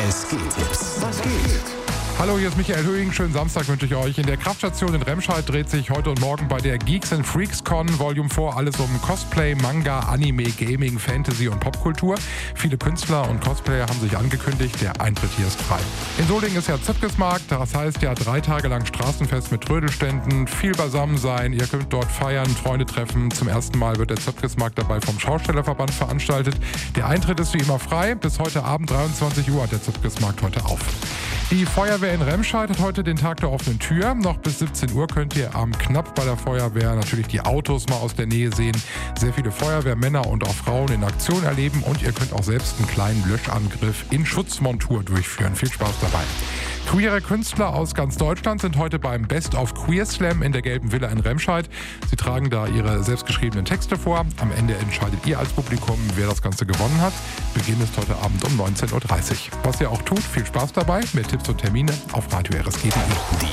RSG-Tipps. Was geht? Hallo, hier ist Michael Höhing. Schönen Samstag wünsche ich euch. In der Kraftstation in Remscheid dreht sich heute und morgen bei der Geeks & Freaks Con Volume 4 alles um Cosplay, Manga, Anime, Gaming, Fantasy und Popkultur. Viele Künstler und Cosplayer haben sich angekündigt, der Eintritt hier ist frei. In Solingen ist ja Zipkesmarkt, das heißt ja 3 Tage lang Straßenfest mit Trödelständen, viel beisammen sein, ihr könnt dort feiern, Freunde treffen. Zum ersten Mal wird der Zipkesmarkt dabei vom Schaustellerverband veranstaltet. Der Eintritt ist wie immer frei. Bis heute Abend 23 Uhr hat der Zipkesmarkt heute auf. Die Feuerwehr in Remscheid hat heute den Tag der offenen Tür. Noch bis 17 Uhr könnt ihr am Knapp bei der Feuerwehr natürlich die Autos mal aus der Nähe sehen, sehr viele Feuerwehrmänner und auch Frauen in Aktion erleben und ihr könnt auch selbst einen kleinen Löschangriff in Schutzmontur durchführen. Viel Spaß dabei. Queere Künstler aus ganz Deutschland sind heute beim Best of Queer Slam in der Gelben Villa in Remscheid. Sie tragen da ihre selbstgeschriebenen Texte vor. Am Ende entscheidet ihr als Publikum, wer das Ganze gewonnen hat. Beginn ist heute Abend um 19.30 Uhr. Was ihr auch tut, viel Spaß dabei. Mehr Tipps und Termine auf radio-rsg.de.